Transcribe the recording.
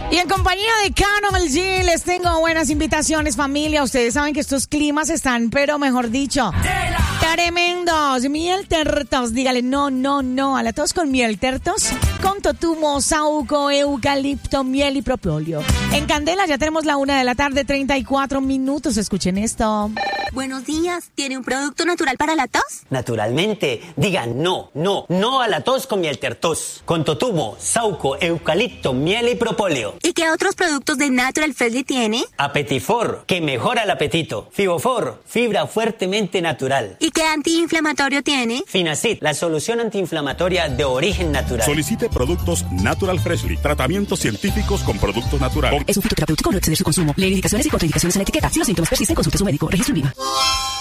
Y en compañía de Carol G les tengo buenas invitaciones, familia. Ustedes saben que estos climas están, pero mejor dicho, tremendos. Miel tertos, dígale no a la tos con miel tertos, con totumo, saúco, eucalipto, miel y propóleo. En Candela ya tenemos la 1:34 p.m. Escuchen esto. Buenos días, ¿tiene un producto natural para la tos? Naturalmente, digan no a la tos con miel tertos, con totumo, sauco, eucalipto, miel y propóleo. ¿Y qué otros productos de Natural Freshly tiene? Apetifor, que mejora el apetito. Fibofor, fibra fuertemente natural. ¿Y qué antiinflamatorio tiene? Finacid, la solución antiinflamatoria de origen natural. Solicite productos Natural Freshly, tratamientos científicos con productos naturales. Es un fitoterapéutico, no exceder su consumo. Lee indicaciones y contraindicaciones en la etiqueta. Si los síntomas persisten, consulte a su médico. Registro en Viva.